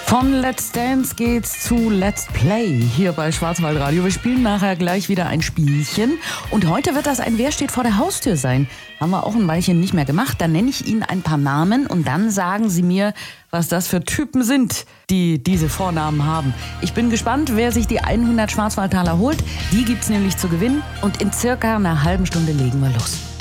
Von Let's Dance geht's zu Let's Play hier bei Schwarzwaldradio. Wir spielen nachher gleich wieder ein Spielchen. Und heute wird das ein Wer steht vor der Haustür sein. Haben wir auch ein Weilchen nicht mehr gemacht. Dann nenne ich Ihnen ein paar Namen und dann sagen Sie mir, was das für Typen sind, die diese Vornamen haben. Ich bin gespannt, wer sich die 100 Schwarzwaldtaler holt. Die gibt's nämlich zu gewinnen. Und in circa einer halben Stunde legen wir los.